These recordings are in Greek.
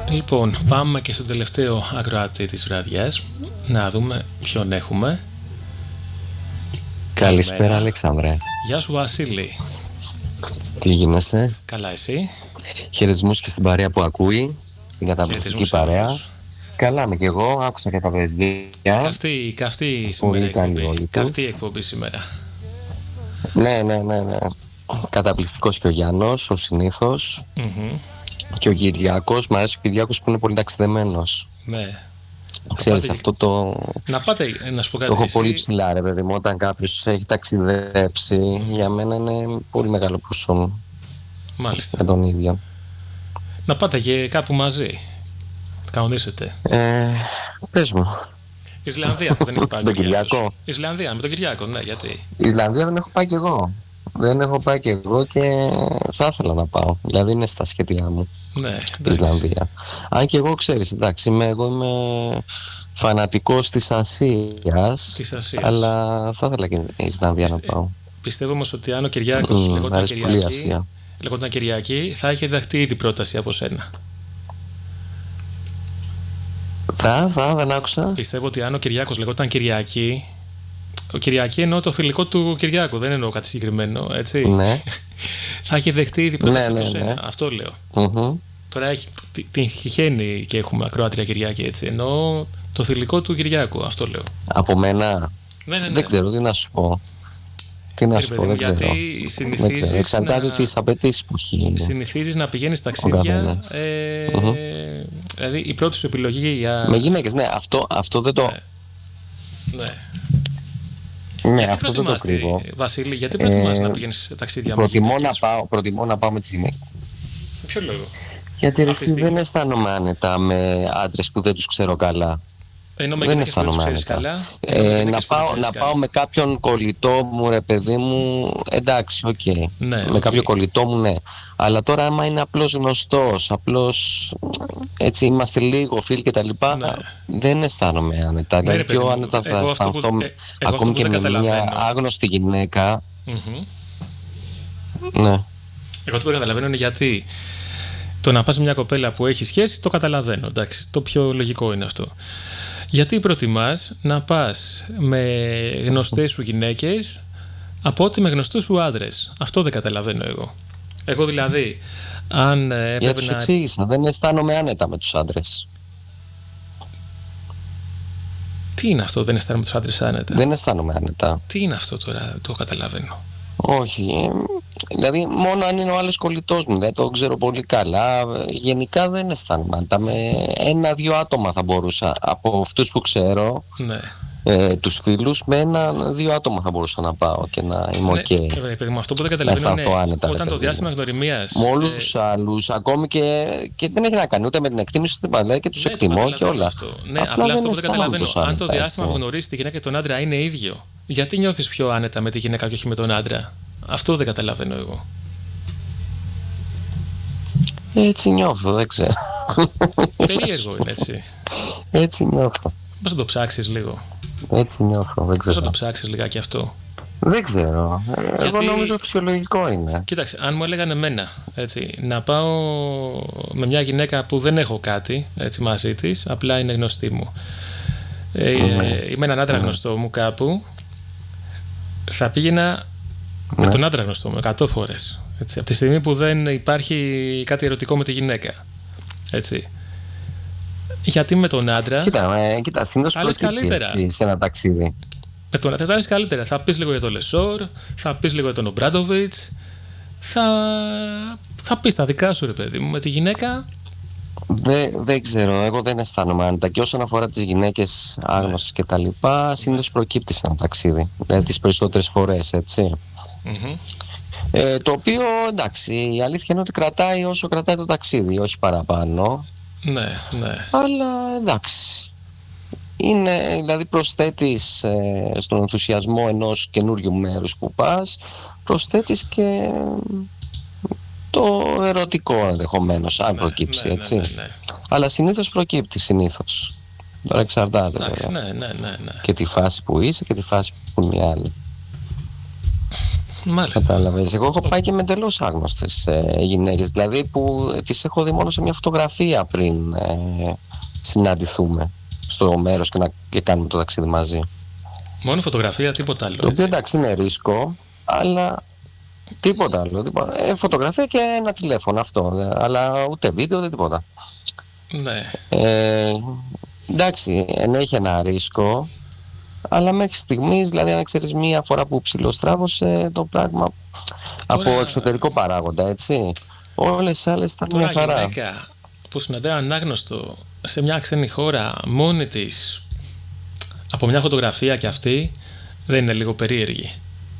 Λοιπόν, πάμε και στο τελευταίο ακροατή της βραδιάς. Να δούμε ποιον έχουμε. Καλησπέρα, Αλέξανδρε. Γεια σου, Βασίλη. Τι γίνεσαι? Καλά, εσύ? Χαιρετισμούς και στην παρέα που ακούει. Την καταπληκτική παρέα. Καλά είμαι και εγώ, άκουσα και τα παιδιά. Καυτή σήμερα εκπομπή. Καυτή εκπομπή σήμερα. Ναι. Καταπληκτικός και ο Γιάννος, ο συνήθως. Και ο Κυριάκος. Μ' αρέσει ο Κυριάκος που είναι πολύ ταξιδεμένος. Ναι. Ξέρεις, αυτό το... Να πάτε, να σου πω κάτι. Το έχω πολύ ψηλά, ρε παιδί μου. Όταν κάποιος έχει ταξιδέψει, για μένα είναι πολύ μεγάλο ποσό. Μάλιστα. Με τον ίδιο. Να πάτε και κάπου μαζί. Κανονίσετε. Πες μου. Ισλανδία που δεν έχει πάει. Τον Κυριάκο. Ισλανδία με τον Κυριάκο, ναι, γιατί. Ισλανδία δεν έχω πάει κι εγώ. Δεν έχω πάει κι εγώ και θα ήθελα να πάω. Δηλαδή είναι στα σχέδιά μου. Ναι, Ισλανδία. Αν και εγώ ξέρεις, εντάξει, εγώ είμαι φανατικός της Ασίας. Αλλά θα ήθελα και η Ισλανδία να πάω. Πιστεύω όμως ότι αν ο Κυριάκος λεγόταν Κυριακή, θα είχε δεχτεί την πρόταση από σένα. Δεν άκουσα. Πιστεύω ότι αν ο Κυριάκος λεγόταν Κυριακή, ο Κυριακή εννοώ το θηλυκό του Κυριάκου, δεν εννοώ κάτι συγκεκριμένο, έτσι. Ναι. Θα είχε δεχτεί την πρόταση από σένα. Αυτό λέω. Τώρα την τυχαίνει και έχουμε ακροάτρια Κυριακή, έτσι. Εννοώ το θηλυκό του Κυριάκου, αυτό λέω. Από μένα. Ναι. Δεν ξέρω τι να σου πω. Δεν ξέρω. Εξαρτάται τις απαιτήσεις που έχει. Συνηθίζεις να πηγαίνεις ταξίδια. Δηλαδή η πρώτη σου επιλογή για. Με γυναίκες, ναι, αυτό δεν το. Ναι. Ναι, αυτό δεν το κρύβω. Βασίλη, γιατί προτιμάς να πηγαίνεις ταξίδια προτιμώ να πάω με τις γυναίκες. Ποιο λόγο? Γιατί εσύ δεν αισθάνομαι άνετα με άντρες που δεν τους ξέρω καλά. Δεν αισθάνομαι άνετα. Να πάω με κάποιον κολλητό μου, ρε παιδί μου, εντάξει, οκ. Με κάποιο κολλητό μου, ναι. Αλλά τώρα άμα είναι απλώς γνωστός, απλώς έτσι είμαστε λίγο φίλοι και τα λοιπά, δεν αισθάνομαι άνετα. Δηλαδή πιο άνετα θα αισθανθώ ακόμη και με μια άγνωστη γυναίκα. Ναι. Εγώ το που δεν καταλαβαίνω είναι γιατί το να πας με μια κοπέλα που έχει σχέση το καταλαβαίνω, εντάξει, το πιο λογικό είναι αυτό. Γιατί προτιμάς να πας με γνωστές σου γυναίκες από ότι με γνωστούς σου άντρες? Αυτό δεν καταλαβαίνω εγώ. Εγώ δηλαδή, αν έπρεπε να... τους εξήγησα, δεν αισθάνομαι άνετα με τους άντρες. Τι είναι αυτό, δεν αισθάνομαι με τους άντρες άνετα? Δεν αισθάνομαι άνετα. Τι είναι αυτό τώρα, το καταλαβαίνω. Όχι, δηλαδή μόνο αν είναι ο άλλος κολλητός μου, δεν το ξέρω πολύ καλά. Γενικά δεν αισθάνομαι άνετα. Με 1-2 άτομα θα μπορούσα, από αυτούς που ξέρω, τους φίλους, με 1-2 άτομα θα μπορούσα να πάω και να είμαι οκ. Αυτό που δεν καταλαβαίνω είναι όταν το διάστημα γνωριμίας. Με όλους τους άλλους, ακόμη και δεν έχει να κάνει ούτε με την εκτίμηση ούτε με και τους εκτιμώ και όλα. Ναι, απλά αυτό που δεν καταλαβαίνω, αν το διάστημα που γνωρίζει τη γυναίκα και τον άντρα είναι ίδιο, γιατί νιώθεις πιο άνετα με τη γυναίκα και όχι με τον άντρα? Αυτό δεν καταλαβαίνω εγώ. Έτσι νιώθω, δεν ξέρω. Περίεργο είναι, έτσι. Έτσι νιώθω. Πώς θα το ψάξεις λίγο? Έτσι νιώθω, δεν ξέρω. Πώς θα το ψάξεις λιγάκι αυτό? Δεν ξέρω. Εγώ νομίζω φυσιολογικό είναι. Κοίταξε, αν μου έλεγαν εμένα, έτσι, να πάω με μια γυναίκα που δεν έχω κάτι, έτσι, μαζί της, απλά είναι γνωστή μου, ή με έναν άντρα γνωστό μου κάπου, θα πήγαινα με τον άντρα γνωστό μου 100 φορές. Έτσι, από τη στιγμή που δεν υπάρχει κάτι ερωτικό με τη γυναίκα. Έτσι. Γιατί με τον άντρα. Κοίτα, συνήθως προκύπτει σε ένα ταξίδι. Με τον άντρα θα καλύτερα. Θα πεις λίγο για τον Λεσόρ, θα πεις λίγο για τον Ομπράντοβιτς, θα πεις τα δικά σου, ρε παιδί μου. Με τη γυναίκα. Δεν ξέρω, εγώ δεν αισθάνομαι άνετα. Και όσον αφορά τις γυναίκες άγνωστες και τα λοιπά, συνήθως προκύπτει σε ένα ταξίδι. Δηλαδή τις περισσότερες φορές, έτσι. Το οποίο, εντάξει, η αλήθεια είναι ότι κρατάει όσο κρατάει το ταξίδι, όχι παραπάνω. Ναι. Αλλά εντάξει. Είναι, δηλαδή προσθέτεις στον ενθουσιασμό ενός καινούριου μέρους που πας, προσθέτεις και το ερωτικό ενδεχομένως, αν προκύψει, έτσι. Ναι. Αλλά συνήθως προκύπτει, συνήθως. Τώρα εξαρτάται, βέβαια. Ναι. Και τη φάση που είσαι και τη φάση που είναι οι άλλοι. Μάλιστα. Κατάλαβες. Εγώ έχω πάει και με εντελώς άγνωστες γυναίκες, δηλαδή που τις έχω δει μόνο σε μια φωτογραφία πριν συναντηθούμε στο μέρος και κάνουμε το ταξίδι μαζί. Μόνο φωτογραφία, τίποτα άλλο. Το οποίο εντάξει είναι ρίσκο, αλλά τίποτα άλλο. Φωτογραφία και ένα τηλέφωνο, αυτό. Αλλά ούτε βίντεο, ούτε τίποτα. Ναι. Εντάξει, ενέχει ένα ρίσκο, αλλά μέχρι στιγμής, δηλαδή αν ξέρεις μία φορά που ψιλοστράβωσε το πράγμα τώρα, από εξωτερικό παράγοντα, έτσι. Όλες οι άλλες ήταν μια χαρά. Γυναίκα που συναντάει ανάγνωστο σε μια ξένη χώρα μόνη της, από μια φωτογραφία κι αυτή, δεν είναι λίγο περίεργη?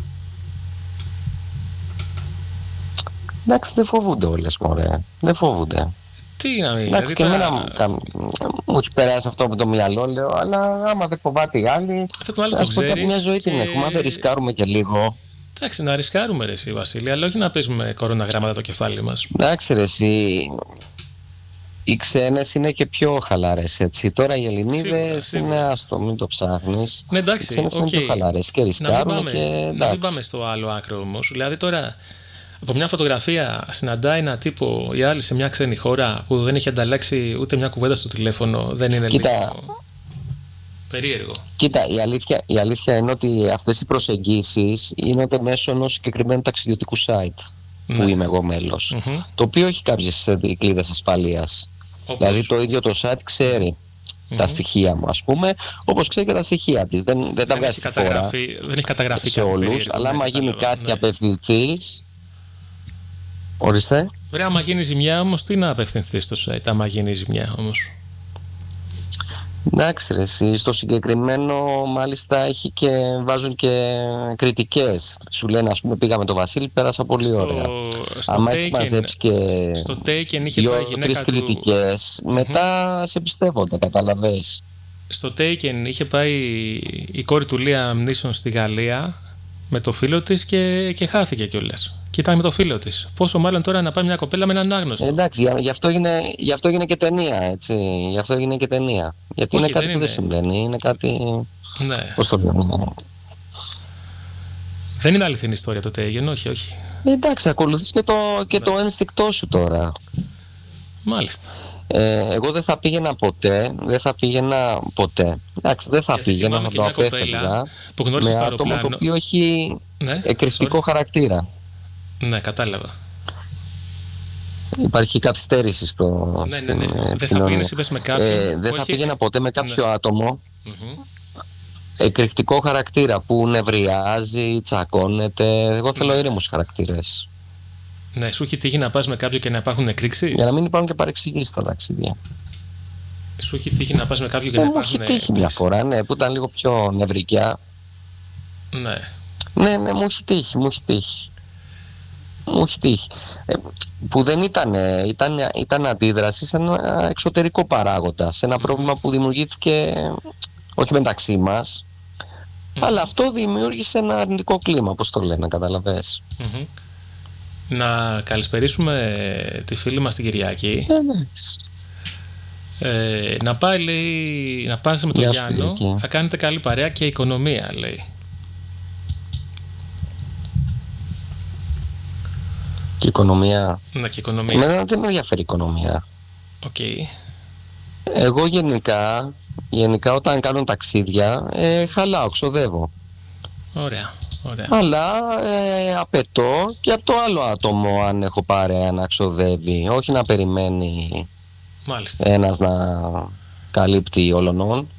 Εντάξει, δεν φοβούνται όλες, μωρέ. Δεν φοβούνται. Τι να μην, εντάξει, και εμένα μου έχει περάσει αυτό από το μυαλό, λέω, αλλά άμα δεν φοβάται η άλλη, ας πω ότι μια ζωή την έχουμε, δεν ρισκάρουμε και λίγο. Εντάξει, να ρισκάρουμε ρε εσύ Βασίλη, αλλά όχι να παίζουμε κοροναγράμματα το κεφάλι μας. Εντάξει ρε εσύ, οι ξένες είναι και πιο χαλαρές, έτσι. Τώρα οι Ελληνίδες είναι άστο, μην το ψάχνεις. Ναι, εντάξει, οι ξένες είναι πιο χαλαρές και ρισκάρουν να μην πάμε στο άλλο άκρο όμως. Δηλαδή τώρα από μια φωτογραφία συναντάει ένα τύπο η άλλη σε μια ξένη χώρα που δεν έχει ανταλλάξει ούτε μια κουβέντα στο τηλέφωνο, δεν είναι λίγο περίεργο? Κοίτα, η αλήθεια είναι ότι αυτές οι προσεγγίσεις γίνονται μέσω ενός συγκεκριμένου ταξιδιωτικού site που είμαι εγώ μέλος, το οποίο έχει κάποιες κλίδες ασφαλείας. Δηλαδή το ίδιο το site ξέρει τα στοιχεία μου, ας πούμε, όπως ξέρει και τα στοιχεία της. Δεν τα βγάζει φορά δεν έχει καταγραφεί σε όλους, αλλά άμα γίνει κάτι απευθυνθείς. Ορίστε. Βρε, άμα γίνει ζημιά όμως, τι να απευθυνθείς στο site, άμα γίνει ζημιά όμως? Εντάξει ρε εσύ, στο συγκεκριμένο μάλιστα έχει και βάζουν και κριτικές. Σου λένε, ας πούμε, πήγαμε το Βασίλη, πέρασα πολύ ωραία. Άμα έχεις μαζέψει και 2-3 κριτικές, μετά σε πιστεύονται, καταλαβες. Στο Taken είχε πάει η κόρη του Liam Neeson στη Γαλλία με το φίλο της και χάθηκε κιόλας. Και ήταν με το φίλο της. Πόσο μάλλον τώρα να πάει μια κοπέλα με έναν άγνωστο. Εντάξει, γι' αυτό έγινε και ταινία, έτσι. Γι' αυτό έγινε και ταινία. Γιατί όχι, είναι κάτι που δεν συμβαίνει. Είναι κάτι. Ναι. Πώς το λέμε. Δεν είναι αληθινή ιστορία το Taken, όχι. Εντάξει, ακολουθείς και το ένστικτό σου τώρα. Μάλιστα. Εγώ δεν θα πήγαινα ποτέ. Εντάξει, δεν θα πήγαινα να το απέφευγα με άτομο το οποίο έχει εκρηκτικό χαρακτήρα. Ναι, κατάλαβα. Υπάρχει καθυστέρηση στο. Ναι. Δεν θα πήγαινες, είπες, με κάποιον. Δεν θα πήγαινα ποτέ με κάποιο άτομο εκρηκτικό χαρακτήρα που νευριάζει, τσακώνεται. Εγώ θέλω ήρεμους χαρακτήρες. Ναι, σου έχει τύχει να πας με κάποιον και να υπάρχουν εκρήξεις? Για να μην υπάρχουν και παρεξηγήσεις στα ταξίδια. Σου έχει τύχει να πας με κάποιον και να υπάρχουν εκρήξεις? Μου έχει τύχει μια φορά, ναι, που ήταν λίγο πιο νευρικιά. Ναι, μου έχει τύχει. Που δεν ήταν αντίδραση σε ένα εξωτερικό παράγοντα, σε ένα πρόβλημα που δημιουργήθηκε όχι μεταξύ μας, αλλά αυτό δημιούργησε ένα αρνητικό κλίμα, όπως το λένε, καταλαβες. Να καλησπερίσουμε τη φίλη μας την Κυριακή. Να πάει, λέει, να πας με τον Γιάννο, θα κάνετε καλή παρέα και οικονομία, λέει. Και οικονομία. Ναι, και οικονομία. Εμένα δεν με ενδιαφέρει η οικονομία. Εγώ γενικά όταν κάνω ταξίδια χαλάω, ξοδεύω. Ωραία. Αλλά απαιτώ και από το άλλο άτομο, αν έχω παρέα, να ξοδεύει. Όχι να περιμένει ένας να καλύπτει όλων.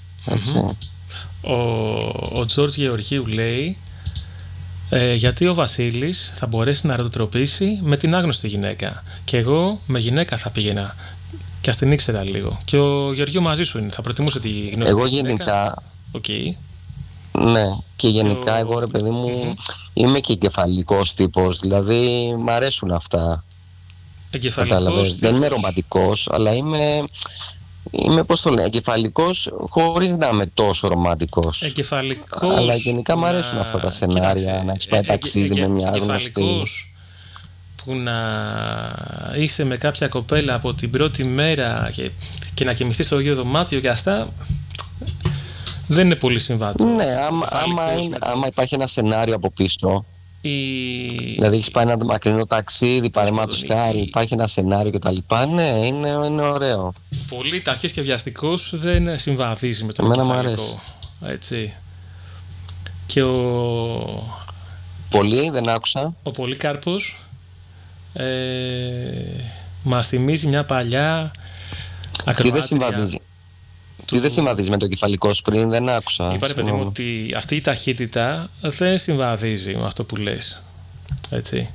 Ο Τζόρτζ Γεωργίου λέει γιατί ο Βασίλης θα μπορέσει να ρωτοτροπήσει με την άγνωστη γυναίκα. Και εγώ με γυναίκα θα πήγαινα και ας την ήξερα λίγο. Και ο Γεωργίου μαζί σου είναι, θα προτιμούσε τη γνωστή εγώ γυναίκα. Γενικά ναι, και γενικά εγώ, ρε παιδί μου, είμαι και εγκεφαλικός τύπος. Δηλαδή μ' αρέσουν αυτά. Εγκεφαλικός. Δεν είμαι ρομαντικός, αλλά είμαι πώς το λένε, εγκεφαλικός χωρίς να είμαι τόσο ρομαντικός. Εγκεφαλικός. Αλλά γενικά μου αρέσουν αυτά τα σενάρια, να έχεις πάει ταξίδι με μια άγνωστη. Που να είσαι με κάποια κοπέλα από την πρώτη μέρα και να κοιμηθείς στο ίδιο δωμάτιο και αυτά, δεν είναι πολύ συμβατό. Ναι, άμα υπάρχει ένα σενάριο από πίσω, Δηλαδή έχεις πάει ένα μακρινό ταξίδι, παραδείγματος χάρη, υπάρχει ένα σενάριο κτλ. Ναι, είναι ωραίο. Πολύ ταχύς και βιαστικός δεν συμβαδίζει με το εγκεφαλικό. Έτσι. Και Πολύ, δεν άκουσα. Ο Πολύκαρπος μας θυμίζει μια παλιά ακροάτρια. Τι δεν συμβαδίζει με το κεφαλικό πριν, δεν άκουσα. Είπα, ρε παιδί μου, ότι αυτή η ταχύτητα δεν συμβαδίζει με αυτό που λες. Έτσι.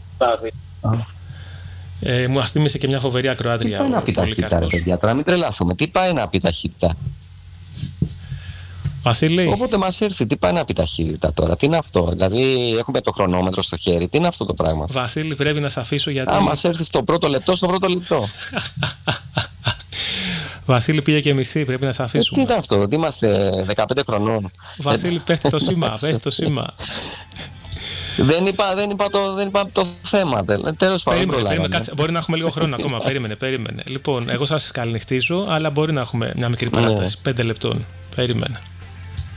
Μου αστήμησε και μια φοβερή ακροάτρια. Τι πάει να πει ταχύτητα, ρε παιδιά, τώρα μην τρελάσουμε. Τι πάει να πει ταχύτητα. Βασίλη. Όποτε μας έρθει, τι πάει να πει ταχύτητα τώρα, τι είναι αυτό. Δηλαδή, έχουμε το χρονόμετρο στο χέρι, τι είναι αυτό το πράγμα. Βασίλη, πρέπει να σε αφήσω γιατί. Μας έρθει στο πρώτο λεπτό, Βασίλη, πήγε και μισή, πρέπει να σε αφήσουμε. Τι είναι αυτό, ότι είμαστε 15 χρονών. Βασίλη, πέφτει το σήμα, πέφτει το σήμα. Δεν είπα το θέμα. Τέλος πάντων. Μπορεί να έχουμε λίγο χρόνο ακόμα. Περίμενε. Λοιπόν, εγώ σας καληνυχτίζω, αλλά μπορεί να έχουμε μια μικρή παράταση. 5 λεπτών. Περίμενε.